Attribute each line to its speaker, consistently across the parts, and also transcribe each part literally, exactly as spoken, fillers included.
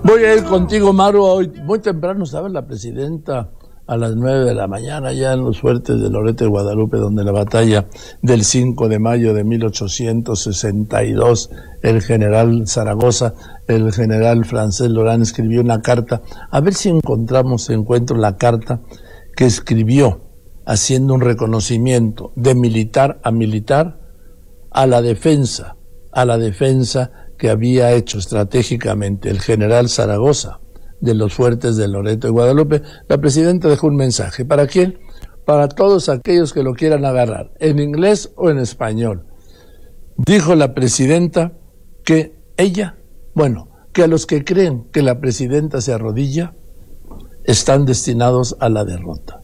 Speaker 1: Voy a ir contigo, Maru, hoy muy temprano, ¿sabes? La presidenta a las nueve de la mañana, ya en los fuertes de Loreto y Guadalupe, donde la batalla del cinco de mayo de mil ochocientos sesenta y dos, el general Zaragoza, el general francés Laurent escribió una carta. A ver si encontramos, encuentro la carta que escribió haciendo un reconocimiento de militar a militar a la defensa, a la defensa que había hecho estratégicamente el general Zaragoza de los fuertes de Loreto y Guadalupe. La presidenta dejó un mensaje. ¿Para quién? Para todos aquellos que lo quieran agarrar, en inglés o en español. Dijo la presidenta que ella, bueno, que a los que creen que la presidenta se arrodilla, están destinados a la derrota.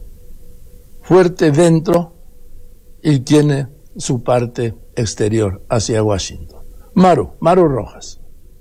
Speaker 1: Fuerte dentro y tiene su parte exterior hacia Washington. Maru, Maru Rojas.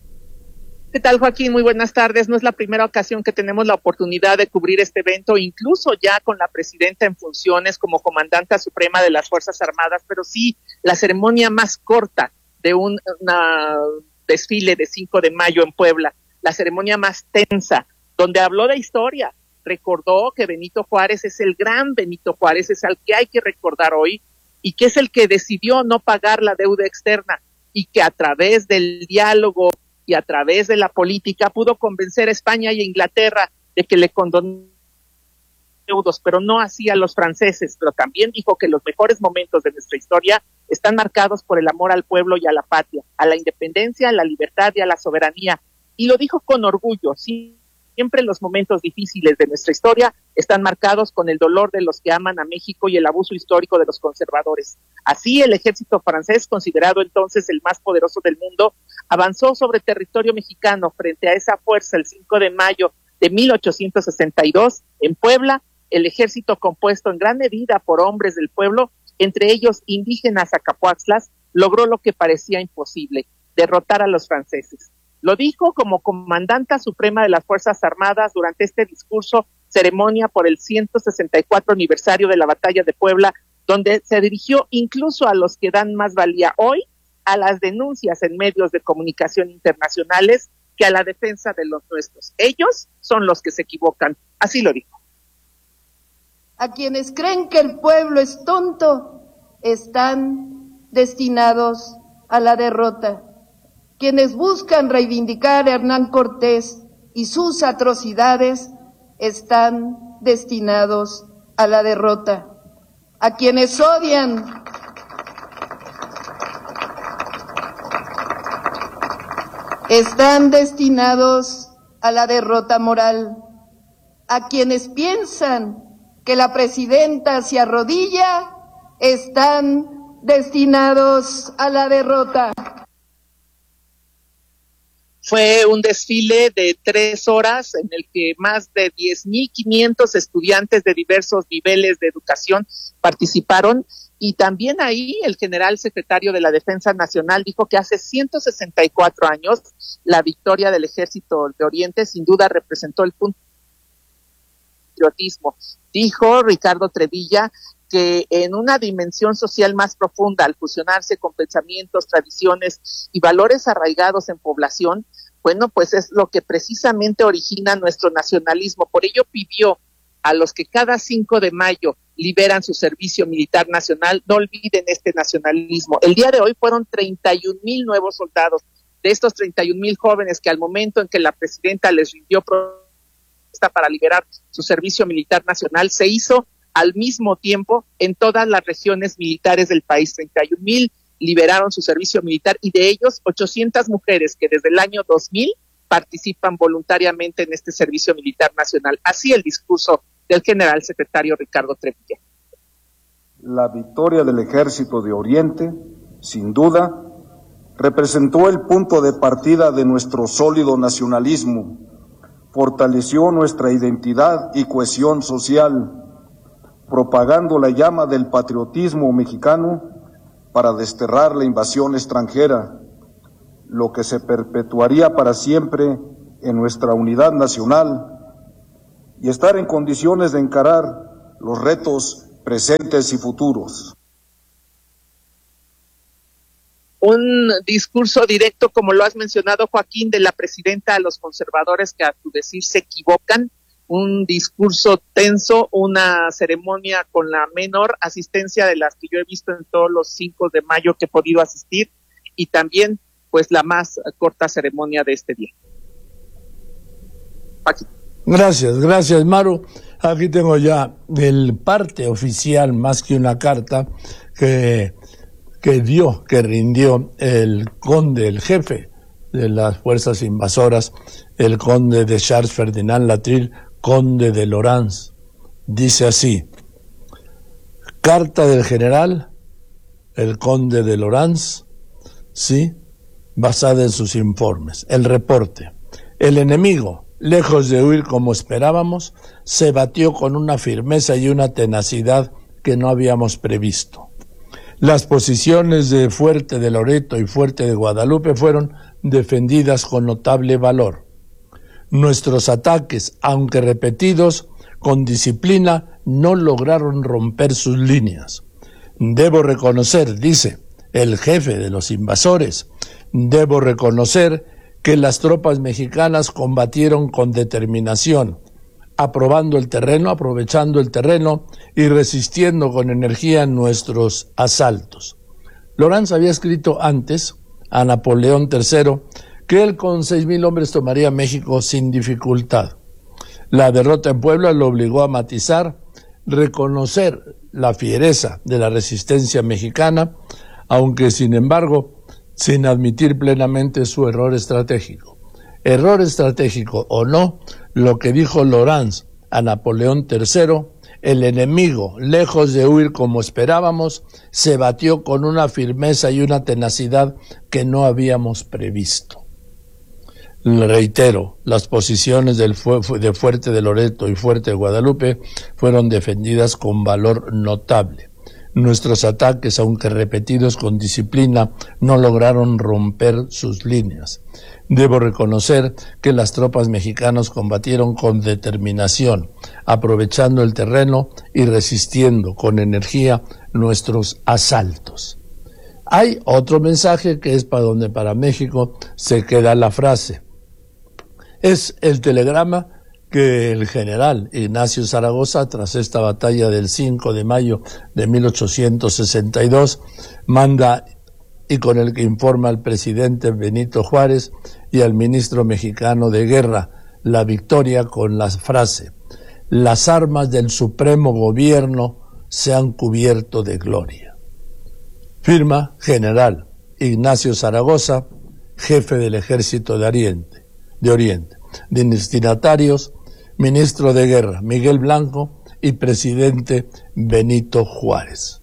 Speaker 2: ¿Qué tal, Joaquín? Muy buenas tardes. No es la primera ocasión que tenemos la oportunidad de cubrir este evento, incluso ya con la presidenta en funciones como comandante suprema de las Fuerzas Armadas, pero sí la ceremonia más corta de un una desfile de cinco de mayo en Puebla, la ceremonia más tensa, donde habló de historia, recordó que Benito Juárez es el gran Benito Juárez, es al que hay que recordar hoy, y que es el que decidió no pagar la deuda externa, y que a través del diálogo y a través de la política pudo convencer a España y a Inglaterra de que le condonaran deudos, pero no así a los franceses. Pero también dijo que los mejores momentos de nuestra historia están marcados por el amor al pueblo y a la patria, a la independencia, a la libertad y a la soberanía. Y lo dijo con orgullo. Sí, siempre los momentos difíciles de nuestra historia están marcados con el dolor de los que aman a México y el abuso histórico de los conservadores. Así, el ejército francés, considerado entonces el más poderoso del mundo, avanzó sobre territorio mexicano frente a esa fuerza el cinco de mayo de mil ochocientos sesenta y dos. En Puebla, el ejército, compuesto en gran medida por hombres del pueblo, entre ellos indígenas acapuaxtlas, logró lo que parecía imposible, derrotar a los franceses. Lo dijo como comandanta suprema de las Fuerzas Armadas durante este discurso, ceremonia por el ciento sesenta y cuatro aniversario de la Batalla de Puebla, donde se dirigió incluso a los que dan más valía hoy a las denuncias en medios de comunicación internacionales que a la defensa de los nuestros. Ellos son los que se equivocan, así lo dijo.
Speaker 3: A quienes creen que el pueblo es tonto, están destinados a la derrota. Quienes buscan reivindicar a Hernán Cortés y sus atrocidades están destinados a la derrota. A quienes odian están destinados a la derrota moral. A quienes piensan que la presidenta se arrodilla están destinados a la derrota.
Speaker 2: Fue un desfile de tres horas en el que más de diez mil quinientos estudiantes de diversos niveles de educación participaron, y también ahí el general secretario de la Defensa Nacional dijo que hace ciento sesenta y cuatro años la victoria del Ejército de Oriente sin duda representó el punto de patriotismo. Dijo Ricardo Trevilla que en una dimensión social más profunda, al fusionarse con pensamientos, tradiciones y valores arraigados en población, bueno, pues es lo que precisamente origina nuestro nacionalismo. Por ello pidió a los que cada cinco de mayo liberan su servicio militar nacional, no olviden este nacionalismo. El día de hoy fueron treinta y un mil nuevos soldados. De estos treinta y un mil jóvenes que al momento en que la presidenta les rindió propuesta para liberar su servicio militar nacional, se hizo al mismo tiempo en todas las regiones militares del país. treinta y un mil liberaron su servicio militar, y de ellos ochocientas mujeres que desde el año dos mil participan voluntariamente en este servicio militar nacional. Así el discurso del general secretario Ricardo Trevilla.
Speaker 4: La victoria del Ejército de Oriente, sin duda, representó el punto de partida de nuestro sólido nacionalismo, fortaleció nuestra identidad y cohesión social, propagando la llama del patriotismo mexicano para desterrar la invasión extranjera, lo que se perpetuaría para siempre en nuestra unidad nacional y estar en condiciones de encarar los retos presentes y futuros.
Speaker 2: un discurso directo, como lo has mencionado, Joaquín, de la presidenta a los conservadores que a su decir se equivocan, un discurso tenso, una ceremonia con la menor asistencia de las que yo he visto en todos los cinco de mayo que he podido asistir, y también pues la más corta ceremonia de este día. Aquí.
Speaker 1: Gracias, gracias, Maru. Aquí tengo ya el parte oficial, más que una carta, que, que dio, que rindió el conde, el jefe de las fuerzas invasoras, el conde de Charles Ferdinand Latrille, conde de Lorance. Dice así: carta del general, el conde de Lorance, sí, basada en sus informes. El reporte: el enemigo, lejos de huir como esperábamos, se batió con una firmeza y una tenacidad que no habíamos previsto. Las posiciones de Fuerte de Loreto y Fuerte de Guadalupe fueron defendidas con notable valor. Nuestros ataques, aunque repetidos, con disciplina, no lograron romper sus líneas. Debo reconocer, dice el jefe de los invasores, debo reconocer que las tropas mexicanas combatieron con determinación, aprobando el terreno, aprovechando el terreno y resistiendo con energía nuestros asaltos. Lorance había escrito antes a Napoleón tercero que él con seis mil hombres tomaría México sin dificultad. La derrota en Puebla lo obligó a matizar, reconocer la fiereza de la resistencia mexicana, aunque sin embargo, sin admitir plenamente su error estratégico. Error estratégico o no, lo que dijo Lorance a Napoleón tercero, el enemigo, lejos de huir como esperábamos, se batió con una firmeza y una tenacidad que no habíamos previsto. Reitero, las posiciones del fu- de Fuerte de Loreto y Fuerte de Guadalupe fueron defendidas con valor notable. Nuestros ataques, aunque repetidos con disciplina, no lograron romper sus líneas. Debo reconocer que las tropas mexicanas combatieron con determinación, aprovechando el terreno y resistiendo con energía nuestros asaltos. Hay otro mensaje que es para donde para México se queda la frase. Es el telegrama que el general Ignacio Zaragoza, tras esta batalla del cinco de mayo de mil ochocientos sesenta y dos, manda y con el que informa al presidente Benito Juárez y al ministro mexicano de Guerra la victoria con la frase: las armas del Supremo Gobierno se han cubierto de gloria. Firma general Ignacio Zaragoza, jefe del Ejército de Oriente. De Oriente. Destinatarios: ministro de Guerra Miguel Blanco y presidente Benito Juárez.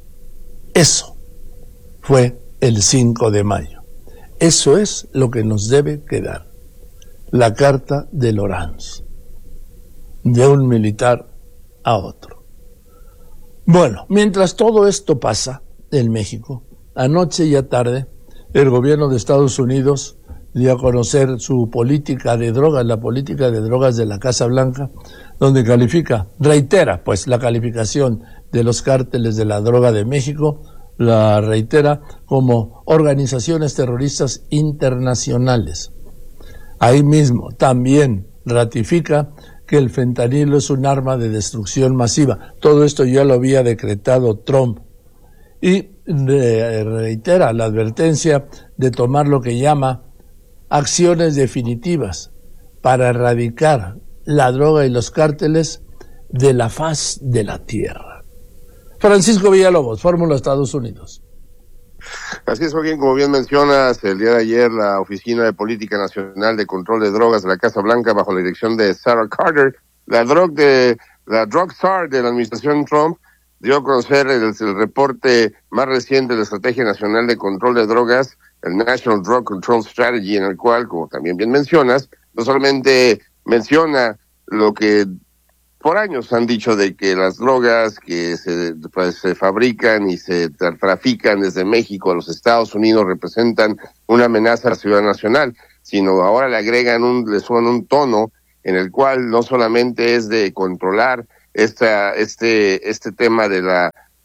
Speaker 1: Eso fue el cinco de mayo. Eso es lo que nos debe quedar. La carta de Lorance, de un militar a otro. Bueno, mientras todo esto pasa en México, anoche y a tarde, el gobierno de Estados Unidos dio a conocer su política de drogas, la política de drogas de la Casa Blanca, donde califica, reitera pues la calificación de los cárteles de la droga de México, la reitera como organizaciones terroristas internacionales. Ahí mismo también ratifica que el fentanilo es un arma de destrucción masiva. Todo esto ya lo había decretado Trump. Y reitera la advertencia de tomar lo que llama acciones definitivas para erradicar la droga y los cárteles de la faz de la tierra. Francisco Villalobos, Fórmula Estados Unidos.
Speaker 5: Así es, Joaquín, como bien mencionas, el día de ayer la Oficina de Política Nacional de Control de Drogas de la Casa Blanca, bajo la dirección de Sarah Carter, la drug de la drug czar de la administración Trump, dio a conocer el, el reporte más reciente de la Estrategia Nacional de Control de Drogas, el National Drug Control Strategy, en el cual, como también bien mencionas, no solamente menciona lo que por años han dicho de que las drogas que se, pues, se fabrican y se trafican desde México a los Estados Unidos representan una amenaza a la seguridad nacional, sino ahora le agregan un, le suman un tono en el cual no solamente es de controlar esta, este, este tema de la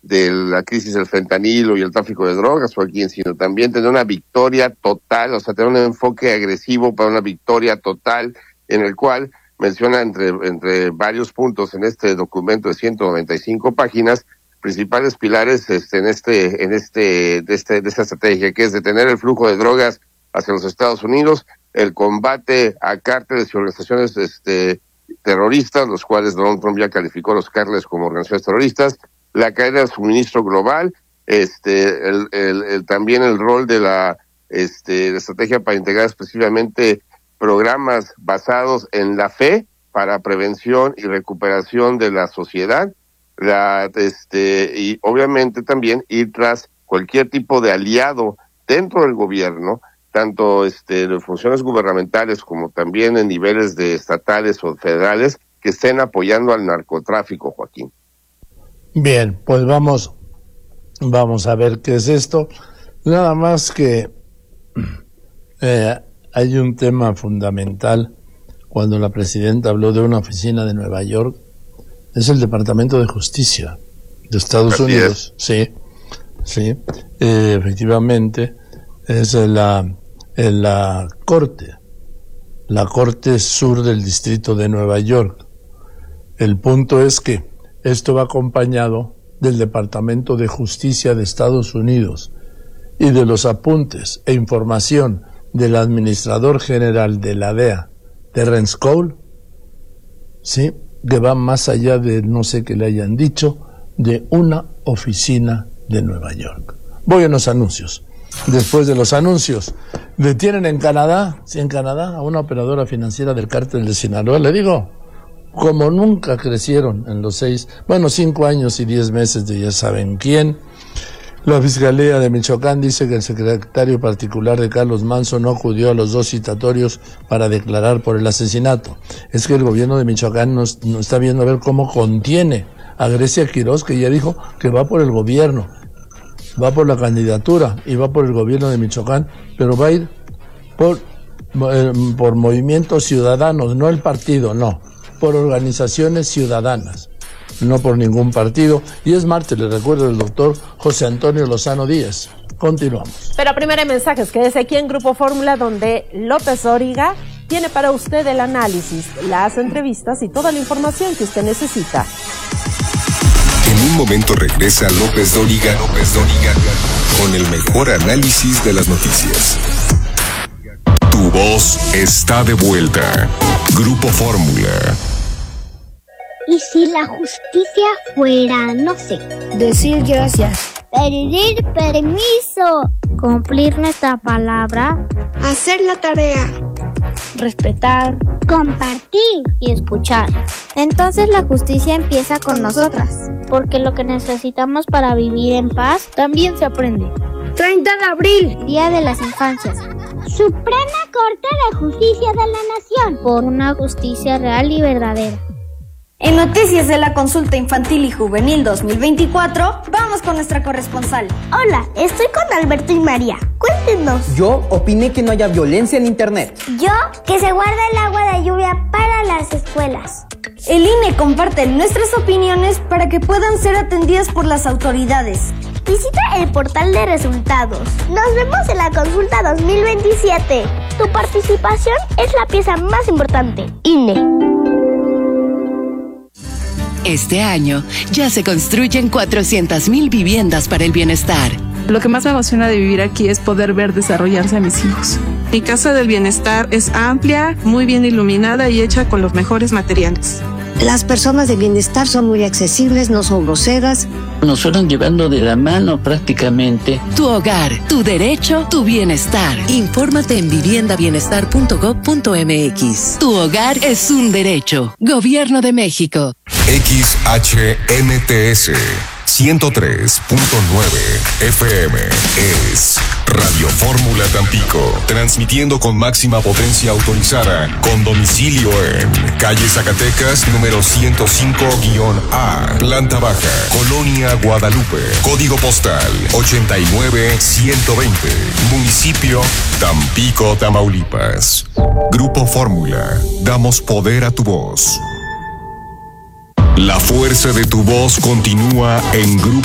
Speaker 5: de la crisis del fentanilo y el tráfico de drogas, Joaquín, sino también tener una victoria total, o sea, tener un enfoque agresivo para una victoria total, en el cual menciona entre, entre varios puntos en este documento de ciento noventa y cinco páginas, principales pilares este, en este, en este, de este, de esta estrategia, que es detener el flujo de drogas hacia los Estados Unidos, el combate a cárteles y organizaciones este, terroristas, los cuales Donald Trump ya calificó a los cárteles como organizaciones terroristas, la cadena de suministro global, este, el, el, el, también el rol de la, este, la estrategia para integrar específicamente programas basados en la fe para prevención y recuperación de la sociedad, la, este, y obviamente también ir tras cualquier tipo de aliado dentro del gobierno, tanto este, de funciones gubernamentales como también en niveles de estatales o federales, que estén apoyando al narcotráfico, Joaquín.
Speaker 1: Bien, pues vamos, vamos a ver qué es esto. Nada más que eh, hay un tema fundamental cuando la presidenta habló de una oficina de Nueva York, es el Departamento de Justicia de Estados
Speaker 5: Así
Speaker 1: Unidos.
Speaker 5: Es.
Speaker 1: Sí, sí, eh, efectivamente es la, la Corte, la Corte Sur del Distrito de Nueva York. El punto es que esto va acompañado del Departamento de Justicia de Estados Unidos y de los apuntes e información del administrador general de la D E A, Terrence Cole, sí, que va más allá de, no sé qué le hayan dicho, de una oficina de Nueva York. Voy a los anuncios. Después de los anuncios, detienen en Canadá, sí, en Canadá, a una operadora financiera del cártel de Sinaloa. Le digo, como nunca crecieron en los seis, bueno, cinco años y diez meses de ya saben quién. La Fiscalía de Michoacán dice que el secretario particular de Carlos Manzo no acudió a los dos citatorios para declarar por el asesinato. Es que el gobierno de Michoacán no, no está viendo a ver cómo contiene a Grecia Quiroz, que ya dijo que va por el gobierno, va por la candidatura y va por el gobierno de Michoacán, pero va a ir por, eh, por movimientos ciudadanos, no el partido, no, por organizaciones ciudadanas, no por ningún partido. Y es martes, le recuerdo el doctor José Antonio Lozano Díaz. Continuamos.
Speaker 6: Pero primero hay mensajes, quédese aquí en Grupo Fórmula, donde López Dóriga tiene para usted el análisis, las entrevistas y toda la información que usted necesita.
Speaker 7: En un momento regresa López Dóriga, López Dóriga, con el mejor análisis de las noticias. Tu voz está de vuelta. Grupo Fórmula.
Speaker 8: ¿Y si la justicia fuera, no sé,
Speaker 9: decir gracias,
Speaker 8: pedir permiso, cumplir nuestra palabra,
Speaker 9: hacer la tarea,
Speaker 8: respetar, compartir y escuchar? Entonces la justicia empieza con nosotras, porque lo que necesitamos para vivir en paz también se aprende.
Speaker 9: treinta de abril,
Speaker 8: Día de las Infancias. Suprema Corte de Justicia de la Nación, por una justicia real y verdadera.
Speaker 10: En Noticias de la Consulta Infantil y Juvenil dos mil veinticuatro, vamos con nuestra corresponsal.
Speaker 8: Hola, estoy con Alberto y María. Cuéntenos.
Speaker 11: Yo opiné que no haya violencia en internet.
Speaker 8: Yo, que se guarde el agua de lluvia para las escuelas.
Speaker 10: El I N E comparte nuestras opiniones para que puedan ser atendidas por las autoridades.
Speaker 8: Visita el portal de resultados. Nos vemos en la consulta dos mil veintisiete. Tu participación es la pieza más importante. I N E.
Speaker 12: Este año ya se construyen cuatrocientas mil viviendas para el bienestar.
Speaker 13: Lo que más me emociona de vivir aquí es poder ver desarrollarse a mis hijos. Mi casa del bienestar es amplia, muy bien iluminada y hecha con los mejores materiales.
Speaker 14: Las personas de bienestar son muy accesibles, no son groseras.
Speaker 15: Nos fueron llevando de la mano prácticamente.
Speaker 12: Tu hogar, tu derecho, tu bienestar. Infórmate en vivienda bienestar punto gob punto m x. Tu hogar es un derecho. Gobierno de México.
Speaker 7: X H N T S ciento tres punto nueve F M es Radio Fórmula Tampico, transmitiendo con máxima potencia autorizada, con domicilio en calle Zacatecas, número ciento cinco A, planta baja, Colonia Guadalupe, código postal ochenta y nueve ciento veinte, municipio Tampico, Tamaulipas. Grupo Fórmula, damos poder a tu voz. La fuerza de tu voz continúa en Grupo